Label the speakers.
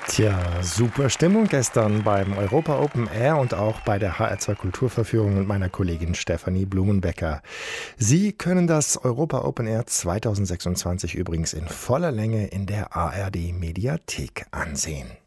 Speaker 1: Tja, super Stimmung gestern beim Europa Open Air und auch bei der HR2 Kulturverführung mit meiner Kollegin Stefanie Blumenbecker. Sie können das Europa Open Air 2026 übrigens in voller Länge in der ARD Mediathek ansehen.